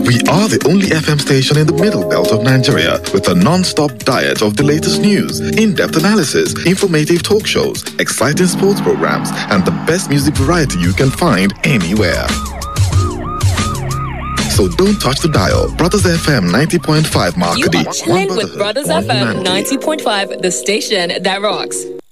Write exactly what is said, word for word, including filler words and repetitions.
We are the only F M station in the middle belt of Nigeria with a non-stop diet of the latest news, in-depth analysis, informative talk shows, exciting sports programs, and the best music variety you can find anywhere. So don't touch the dial. Brothers F M ninety point five Markadi. You are chilling with Brothers F M ninety point five, the station that rocks.